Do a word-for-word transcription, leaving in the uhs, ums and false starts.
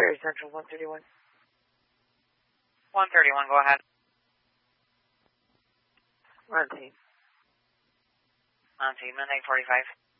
Prairie Central, one thirty-one. one thirty-one, go ahead. On team. On team, midnight forty-five.